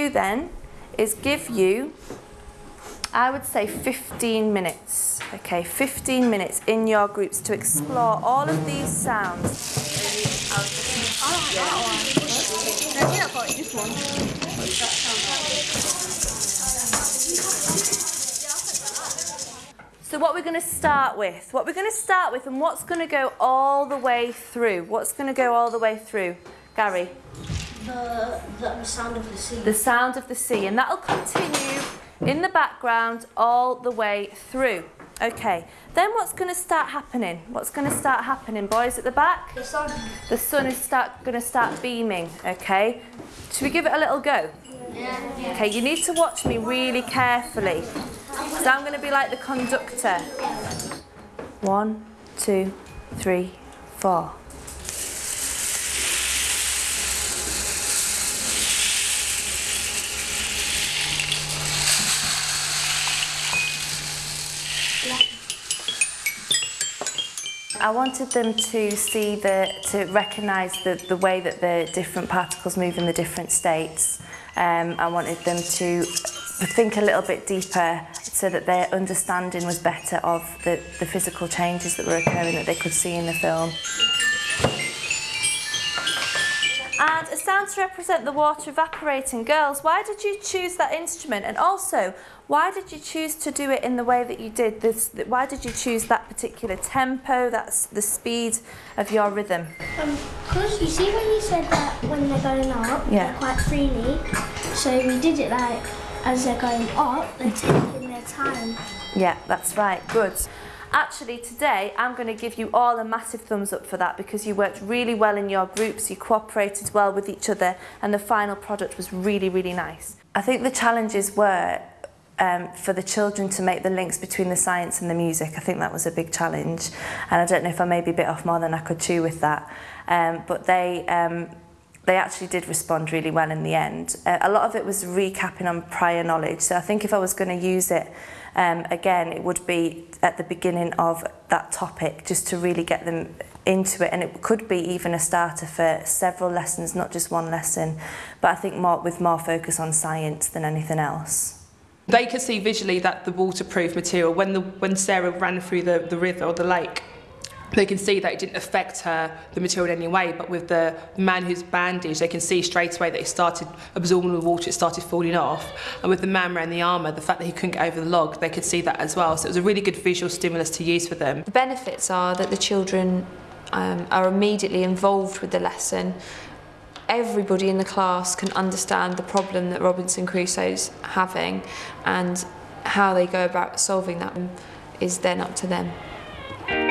do then is give you, I would say 15 minutes, okay, 15 minutes in your groups to explore all of these sounds. So what we're going to start with, and what's going to go all the way through? What's going to go all the way through? Gary? The sound of the sea. The sound of the sea, and that'll continue in the background all the way through. Okay, then what's going to start happening? What's going to start happening, boys at the back? The sun. The sun is going to start beaming, okay? Should we give it a little go? Yeah. Okay, you need to watch me really carefully. So I'm going to be like the conductor. 1, 2, 3, 4. I wanted them to see to recognise the way that the different particles move in the different states. I wanted them to think a little bit deeper so that their understanding was better of the physical changes that were occurring that they could see in the film. And a sound to represent the water evaporating. Girls, why did you choose that instrument? And also, why did you choose to do it in the way that you did? Why did you choose that particular tempo, that's the speed of your rhythm? Because you see when you said that when they're going up, they're quite freely. So we did it like, as they're going up, they're taking their time. Yeah, that's right, good. Actually, today I'm going to give you all a massive thumbs up for that because you worked really well in your groups, you cooperated well with each other, and the final product was really, really nice. I think the challenges were for the children to make the links between the science and the music. I think that was a big challenge, and I don't know if I maybe bit off more than I could chew with that. But they actually did respond really well in the end. A lot of it was recapping on prior knowledge, so I think if I was going to use it again, it would be at the beginning of that topic, just to really get them into it, and it could be even a starter for several lessons, not just one lesson, but I think with more focus on science than anything else. They could see visually that the waterproof material, when Sarah ran through the river or the lake, they can see that it didn't affect the material in any way, but with the man who's bandaged, they can see straight away that it started absorbing the water, it started falling off. And with the man wearing the armour, the fact that he couldn't get over the log, they could see that as well. So it was a really good visual stimulus to use for them. The benefits are that the children are immediately involved with the lesson. Everybody in the class can understand the problem that Robinson Crusoe's having, and how they go about solving that is then up to them.